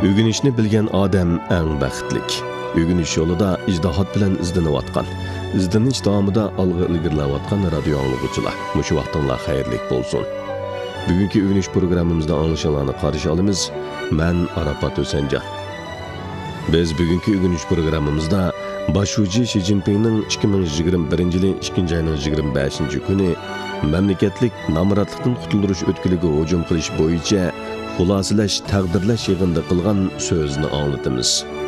O'rganishni bilgan odam eng baxtlik. O'rganish yo'lida ijtihod bilan izlanayotgan, izlanish davomida olg'a ilgarilayotgan radio anglag'uvchilar. Mushu vaqtinglar xayrli bo'lsin. Bugungi o'rganish programmamizda anglashlarni qarshi olamiz. Men Arafat O'sanjon. Biz bugungi o'rganish programmamizda Boshuvchi Shi Jinpingning 2021 yil 2 oyning 25 kuni mamlakatlik namratlikdan qutultirish o'tkiliga hujum qilish bo'yicha xulosalash, taqdirlash yig'inida qilgan so'zni anglatamiz.